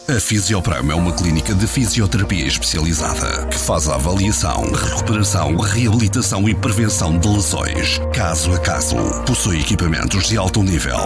A Fisiopram é uma clínica de fisioterapia especializada que faz a avaliação, recuperação, reabilitação e prevenção de lesões, caso a caso. Possui equipamentos de alto nível